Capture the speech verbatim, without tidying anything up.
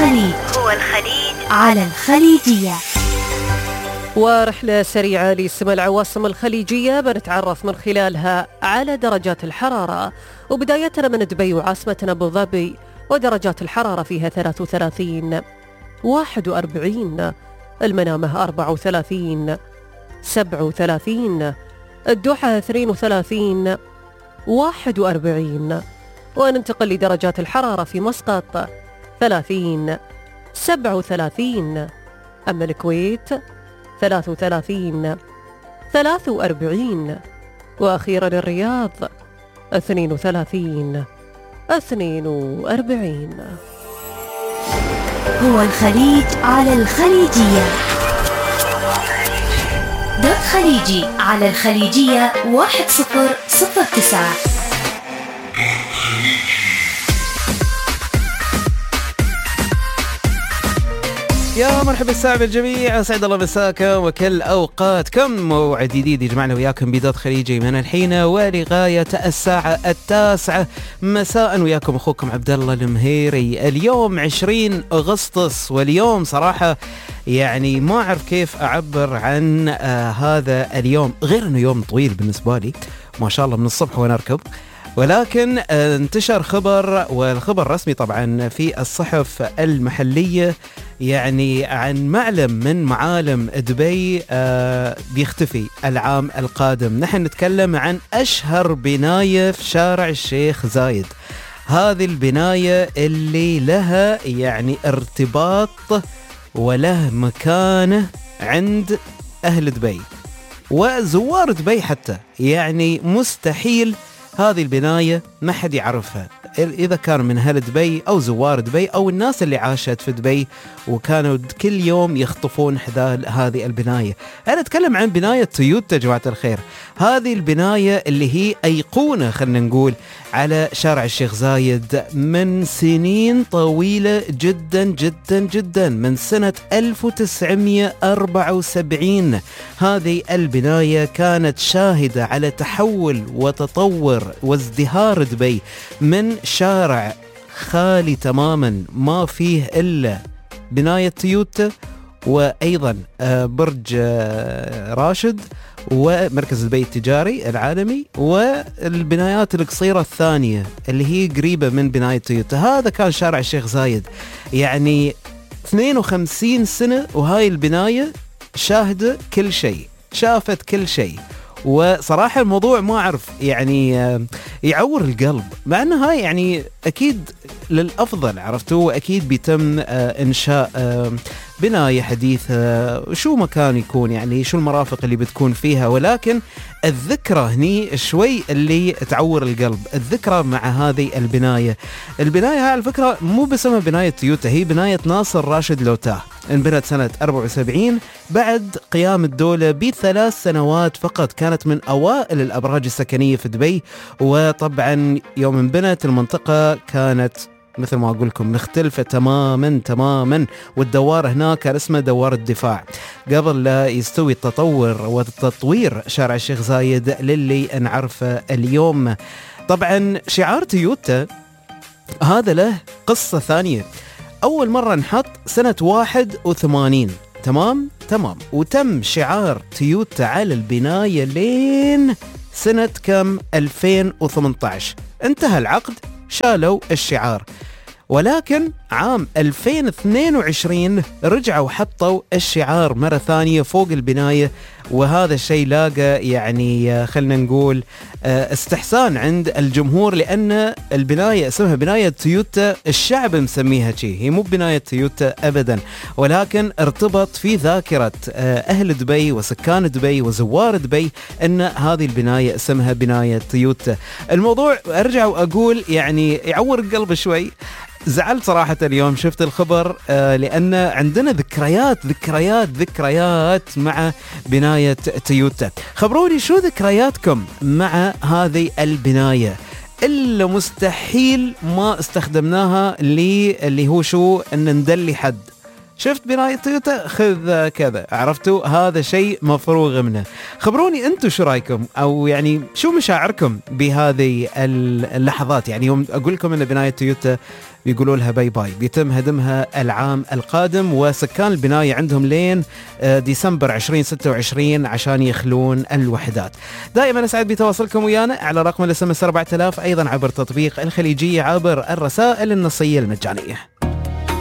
الخليج هو الخليج على الخليجية. ورحلة سريعة لسما العواصم الخليجية بنتعرف من خلالها على درجات الحرارة، وبدايتنا من دبي وعاصمتنا أبو ظبي، ودرجات الحرارة فيها ثلاثة وثلاثين، واحد وأربعين، المنامة أربعة وثلاثين، سبعة وثلاثين، الدوحة اثنين وثلاثين، واحد وأربعين. وننتقل لدرجات الحرارة في مسقط ثلاثين، سبعة وثلاثين، أما الكويت ثلاثة وثلاثين، ثلاثة وأربعين، وأخيرا الرياض اثنين وثلاثين، اثنين وأربعين. هو الخليج على الخليجية. دوت خليجي على الخليجية واحد صفر صفر تسعة. يا مرحبا الساعة بالجميع، أسعد الله مساكم وكل أوقاتكم. موعد جديد يجمعنا وياكم بدوت خليجي من الحين ولغاية الساعة التاسعة مساء، وياكم أخوكم عبد الله المهيري. اليوم عشرين أغسطس، واليوم صراحة يعني ما أعرف كيف أعبر عن آه هذا اليوم، غير أنه يوم طويل بالنسبة لي ما شاء الله من الصبح وأنا أركض. ولكن انتشر خبر، والخبر رسمي طبعا في الصحف المحلية، يعني عن معلم من معالم دبي آه بيختفي العام القادم. نحن نتكلم عن أشهر بناية في شارع الشيخ زايد. هذه البناية اللي لها يعني ارتباط وله مكانة عند أهل دبي وزوار دبي حتى، يعني مستحيل هذه البناية ما حد يعرفها، إذا كان من أهل دبي أو زوار دبي أو الناس اللي عاشت في دبي وكانوا كل يوم يخطفون حذاء هذه البناية. أنا أتكلم عن بناية تويوتا جماعة الخير. هذه البناية اللي هي أيقونة خلنا نقول على شارع الشيخ زايد من سنين طويلة جدا جدا جدا، من سنة ألف وتسعمئة وأربعة وسبعين. هذه البناية كانت شاهدة على تحول وتطور وازدهار دبي من شارع خالي تماما ما فيه إلا بناية تويوتا، وأيضا برج راشد ومركز دبي التجاري العالمي، والبنايات القصيرة الثانية اللي هي قريبة من بناية تويوتا. هذا كان شارع الشيخ زايد، يعني اثنين وخمسين سنة وهاي البناية شاهدة كل شيء، شافت كل شيء. وصراحة الموضوع ما أعرف يعني يعور القلب، مع أنه هاي يعني أكيد للأفضل عرفتوا، وأكيد بيتم إنشاء بناية حديثة، شو مكان يكون يعني شو المرافق اللي بتكون فيها، ولكن الذكرى هني شوي اللي تعور القلب. الذكرى مع هذه البناية، البناية هاي على فكرة مو باسمها بناية تويوتا، هي بناية ناصر راشد لوتاه، انبنت سنة أربعة وسبعين بعد قيام الدولة بثلاث سنوات فقط. كانت من أوائل الأبراج السكنية في دبي، وطبعا يوم انبنت المنطقة كانت مثل ما أقول لكم مختلفة تماما تماما، والدوار هناك كان اسمه دوار الدفاع قبل لا يستوي التطور وتطوير شارع الشيخ زايد للي نعرفه اليوم. طبعا شعار تويوتا هذا له قصة ثانية. أول مرة نحط سنة واحد وثمانين، تمام تمام، وتم شعار تويوتا على البناية لين سنة كم ألفين وثمانية عشر انتهى العقد، شالوا الشعار. ولكن عام ألفين واثنين وعشرين رجعوا حطوا الشعار مرة ثانية فوق البناية، وهذا الشيء لاقى يعني خلنا نقول استحسان عند الجمهور، لأن البناية اسمها بناية تويوتا، الشعب مسميها شيء، هي مو بناية تويوتا أبدا، ولكن ارتبط في ذاكرة أهل دبي وسكان دبي وزوار دبي أن هذه البناية اسمها بناية تويوتا. الموضوع أرجع وأقول يعني يعور القلب شوي. زعلت صراحة اليوم شفت الخبر آه لأن عندنا ذكريات ذكريات ذكريات مع بناية تويوتا. خبروني شو ذكرياتكم مع هذه البناية إلا مستحيل ما استخدمناها اللي, اللي هو شو أن ندلي حد. شفت بناية تويوتا خذ كذا، عرفتوا هذا شيء مفروغ منه. خبروني انتم شو رايكم، او يعني شو مشاعركم بهذه اللحظات. يعني يوم اقول لكم ان بناية تويوتا بيقولوا لها باي باي، بيتم هدمها العام القادم، وسكان البناية عندهم لين ديسمبر عشرين ستة وعشرين عشان يخلون الوحدات. دائما اسعد بتواصلكم ويانا على رقم الاس ام اس أربعة آلاف، ايضا عبر تطبيق الخليجية عبر الرسائل النصية المجانية.